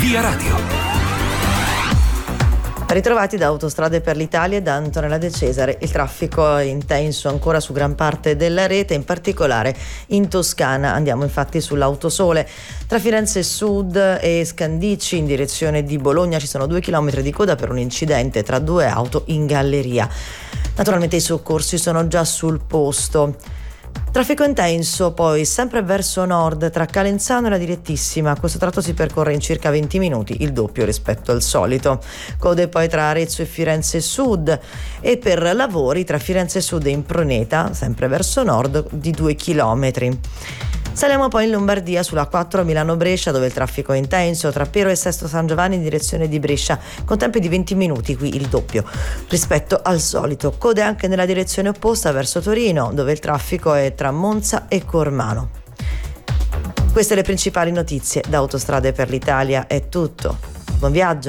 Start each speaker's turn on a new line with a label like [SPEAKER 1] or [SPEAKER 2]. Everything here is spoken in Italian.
[SPEAKER 1] Via Radio.
[SPEAKER 2] Ritrovati da Autostrade per l'Italia e da Antonella De Cesare. Il traffico è intenso ancora su gran parte della rete, in particolare in Toscana. Andiamo infatti sull'Autosole. Tra Firenze Sud e Scandicci in direzione di Bologna ci sono 2 chilometri di coda per un incidente tra 2 auto in galleria. Naturalmente i soccorsi sono già sul posto. Traffico intenso poi sempre verso nord tra Calenzano e la Direttissima. Questo tratto si percorre in circa 20 minuti, il doppio rispetto al solito. Code poi tra Arezzo e Firenze Sud e per lavori tra Firenze Sud e Improneta, sempre verso nord, di 2 chilometri. Saliamo poi in Lombardia sulla 4 Milano-Brescia, dove il traffico è intenso tra Pero e Sesto San Giovanni in direzione di Brescia, con tempi di 20 minuti, qui il doppio rispetto al solito. Code anche nella direzione opposta verso Torino, dove il traffico è tra Monza e Cormano. Queste le principali notizie da Autostrade per l'Italia. È tutto. Buon viaggio.